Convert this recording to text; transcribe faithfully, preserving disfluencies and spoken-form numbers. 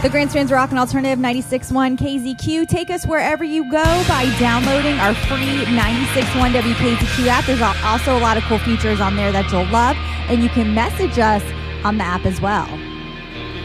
The Grandstands Rock and Alternative ninety-six point one K Z Q. Take us wherever you go by downloading our free ninety-six point one W K Z Q app. There's also a lot of cool features on there that you'll love, and you can message us on the app as well.